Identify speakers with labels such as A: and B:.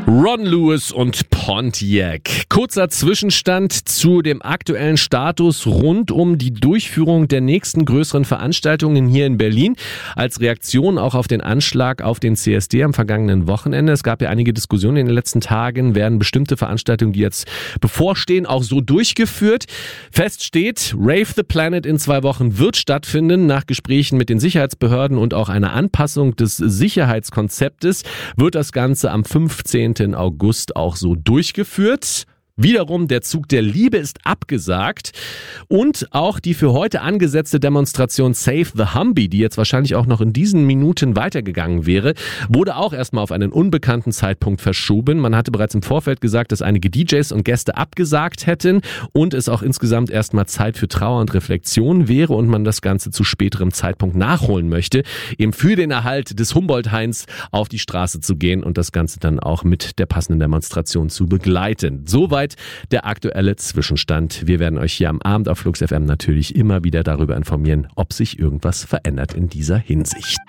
A: Ron Lewis und Pontiac. Kurzer Zwischenstand zu dem aktuellen Status rund um die Durchführung der nächsten größeren Veranstaltungen hier in Berlin. Als Reaktion auch auf den Anschlag auf den CSD am vergangenen Wochenende. Es gab ja einige Diskussionen in den letzten Tagen. Werden bestimmte Veranstaltungen, die jetzt bevorstehen, auch so durchgeführt? Fest steht, Rave the Planet in 2 Wochen wird stattfinden. Nach Gesprächen mit den Sicherheitsbehörden und auch einer Anpassung des Sicherheitskonzeptes wird das Ganze am 15. August auch so durchgeführt. Wiederum, der Zug der Liebe ist abgesagt und auch die für heute angesetzte Demonstration Save the Humvee, die jetzt wahrscheinlich auch noch in diesen Minuten weitergegangen wäre, wurde auch erstmal auf einen unbekannten Zeitpunkt verschoben. Man hatte bereits im Vorfeld gesagt, dass einige DJs und Gäste abgesagt hätten und es auch insgesamt erstmal Zeit für Trauer und Reflexion wäre und man das Ganze zu späterem Zeitpunkt nachholen möchte, eben für den Erhalt des Humboldt-Hains auf die Straße zu gehen und das Ganze dann auch mit der passenden Demonstration zu begleiten. Soweit der aktuelle Zwischenstand. Wir werden euch hier am Abend auf Flux FM natürlich immer wieder darüber informieren, ob sich irgendwas verändert in dieser Hinsicht.